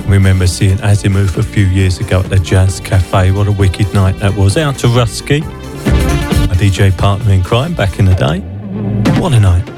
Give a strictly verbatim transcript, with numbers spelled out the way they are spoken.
Remember seeing Azimuth a few years ago at the Jazz Cafe. What a wicked night that was. Out to Rusky, my D J partner in crime back in the day. What a night.